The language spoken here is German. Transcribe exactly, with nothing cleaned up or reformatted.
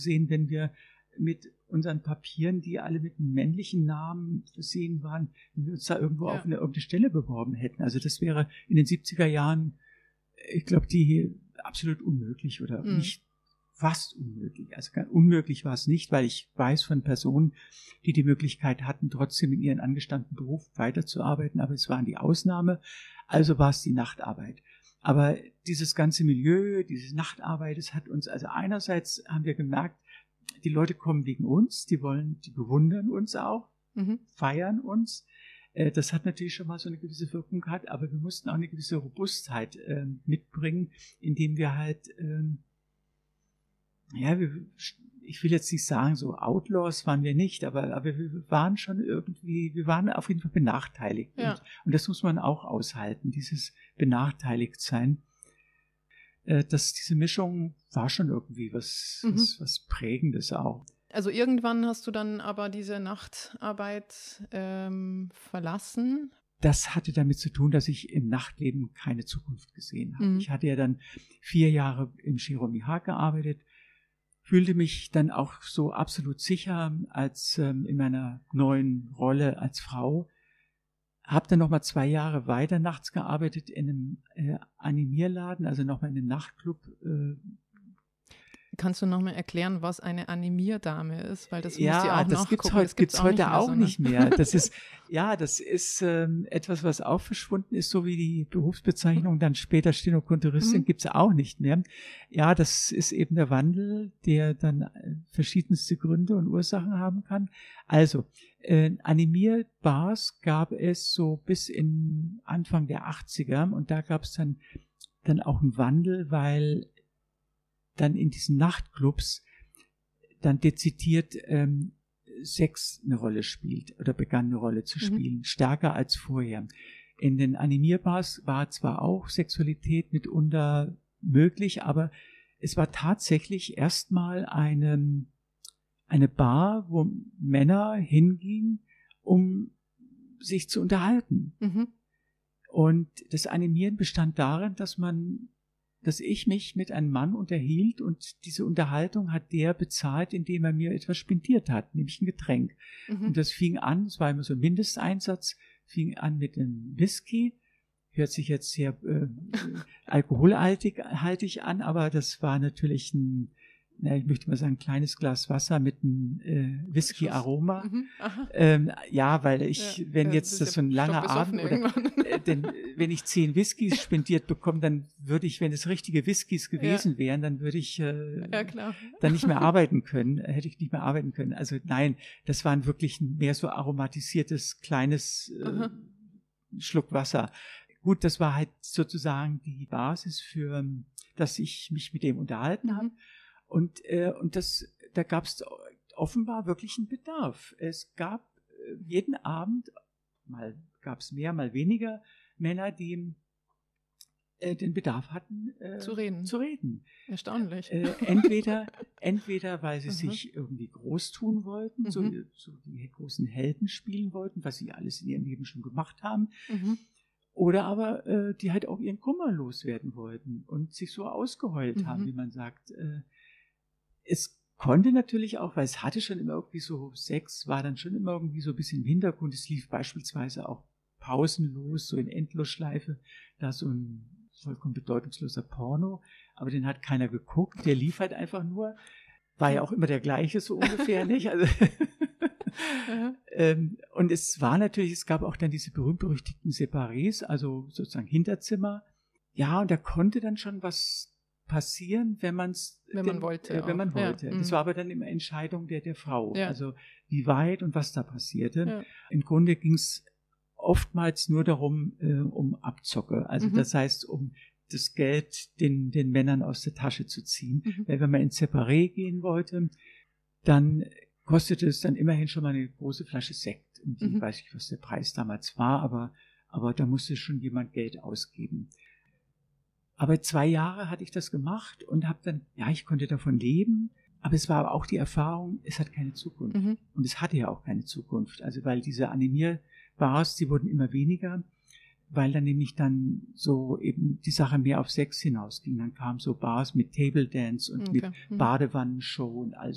sehen, wenn wir mit unseren Papieren, die alle mit männlichen Namen versehen waren, wenn wir uns da irgendwo ja. auf eine, irgendeine Stelle beworben hätten. Also das wäre in den siebziger Jahren, ich glaube, die absolut unmöglich oder mhm. nicht fast unmöglich. Also unmöglich war es nicht, weil ich weiß von Personen, die die Möglichkeit hatten, trotzdem in ihren angestammten Beruf weiterzuarbeiten, aber es waren die Ausnahme, also war es die Nachtarbeit. Aber dieses ganze Milieu, diese Nachtarbeit, es hat uns, also einerseits haben wir gemerkt, die Leute kommen wegen uns, die wollen, die bewundern uns auch, mhm. feiern uns. Das hat natürlich schon mal so eine gewisse Wirkung gehabt, aber wir mussten auch eine gewisse Robustheit äh, mitbringen, indem wir halt, äh, ja, wir, ich will jetzt nicht sagen, so Outlaws waren wir nicht, aber, aber wir waren schon irgendwie, wir waren auf jeden Fall benachteiligt. Ja. Und, und das muss man auch aushalten, dieses Benachteiligtsein. Äh, dass diese Mischung war schon irgendwie was, mhm. was, was Prägendes auch. Also irgendwann hast du dann aber diese Nachtarbeit ähm, verlassen. Das hatte damit zu tun, dass ich im Nachtleben keine Zukunft gesehen habe. Mhm. Ich hatte ja dann vier Jahre im Jeremy Haag gearbeitet, fühlte mich dann auch so absolut sicher als ähm, in meiner neuen Rolle als Frau. Habe dann nochmal zwei Jahre weiter nachts gearbeitet in einem äh, Animierladen, also nochmal in einem Nachtclub. Äh, Kannst du nochmal erklären, was eine Animierdame ist? Weil das ja, muss ich auch das gibt's nachgucken. Heut, das gibt's gibt's heute auch nicht mehr. Auch nicht mehr. Das ist, ja, das ist ähm, etwas, was auch verschwunden ist, so wie die Berufsbezeichnung dann später Stenokontoristin mhm. gibt's auch nicht mehr. Ja, das ist eben der Wandel, der dann verschiedenste Gründe und Ursachen haben kann. Also, äh, Animierbars gab es so bis in Anfang der achtziger und da gab's dann, dann auch einen Wandel, weil dann in diesen Nachtclubs dann dezidiert ähm, Sex eine Rolle spielt oder begann eine Rolle zu spielen, mhm. stärker als vorher. In den Animierbars war zwar auch Sexualität mitunter möglich, aber es war tatsächlich erstmal eine, eine Bar, wo Männer hingingen, um sich zu unterhalten. Mhm. Und das Animieren bestand darin, dass man dass ich mich mit einem Mann unterhielt und diese Unterhaltung hat der bezahlt, indem er mir etwas spendiert hat, nämlich ein Getränk. Mhm. Und das fing an, es war immer so ein Mindesteinsatz, fing an mit einem Whisky, hört sich jetzt sehr äh, alkoholhaltig haltig an, aber das war natürlich ein, na, ich möchte mal sagen, ein kleines Glas Wasser mit einem äh, Whisky-Aroma. Mhm. Ähm, ja, weil ich, ja, wenn jetzt das so ein langer Abend oder äh, denn wenn ich zehn Whiskys spendiert bekomme, dann würde ich, wenn es richtige Whiskys gewesen ja. wären, dann würde ich äh, ja, klar. dann nicht mehr arbeiten können, hätte ich nicht mehr arbeiten können. Also nein, das waren wirklich mehr so aromatisiertes kleines äh, Schluck Wasser. Gut, das war halt sozusagen die Basis für, dass ich mich mit dem unterhalten mhm. habe. Und, äh, und das, da gab es offenbar wirklich einen Bedarf. Es gab äh, jeden Abend, mal gab es mehr, mal weniger Männer, die äh, den Bedarf hatten, äh, zu reden. Zu reden. Erstaunlich. Äh, entweder, entweder, weil sie mhm. sich irgendwie groß tun wollten, mhm. so, so die großen Helden spielen wollten, was sie alles in ihrem Leben schon gemacht haben. Mhm. Oder aber äh, die halt auch ihren Kummer loswerden wollten und sich so ausgeheult mhm. haben, wie man sagt. Äh, Es konnte natürlich auch, weil es hatte schon immer irgendwie so, Sex war dann schon immer irgendwie so ein bisschen im Hintergrund. Es lief beispielsweise auch pausenlos, so in Endlosschleife, da so ein vollkommen bedeutungsloser Porno, aber den hat keiner geguckt, der lief halt einfach nur, war ja auch immer der gleiche so ungefähr, nicht? Also ähm, und es war natürlich, es gab auch dann diese berühmt-berüchtigten Separés, also sozusagen Hinterzimmer. Ja, und da konnte dann schon was passieren, wenn man es wenn man wollte, äh, wenn man wollte. Ja. Das war aber dann immer Entscheidung der der Frau, ja. also wie weit und was da passierte. Ja. Im Grunde ging es oftmals nur darum, äh, um Abzocke, also mhm. das heißt, um das Geld den den Männern aus der Tasche zu ziehen. Mhm. Weil wenn man ins Separé gehen wollte, dann kostete es dann immerhin schon mal eine große Flasche Sekt. Und ich mhm. weiß nicht, was der Preis damals war, aber aber da musste schon jemand Geld ausgeben. Aber zwei Jahre hatte ich das gemacht und habe dann, ja, ich konnte davon leben, aber es war auch die Erfahrung, es hat keine Zukunft. Mhm. Und es hatte ja auch keine Zukunft. Also weil diese Animierbars, die wurden immer weniger, weil dann nämlich dann so eben die Sache mehr auf Sex hinausging. Dann kamen so Bars mit Table Dance und okay. mit mhm. Badewannenshow und all